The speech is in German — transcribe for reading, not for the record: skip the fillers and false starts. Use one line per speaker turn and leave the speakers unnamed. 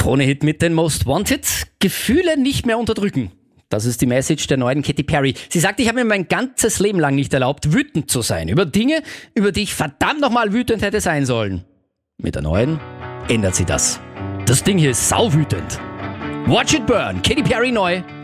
Krone-Hit mit den Most Wanted. Gefühle nicht mehr unterdrücken. Das ist die Message der neuen Katy Perry. Sie sagt, ich habe mir mein ganzes Leben lang nicht erlaubt, wütend zu sein. Über Dinge, über die ich verdammt nochmal wütend hätte sein sollen. Mit der neuen ändert sie das. Das Ding hier ist sauwütend. Watch it burn. Katy Perry neu.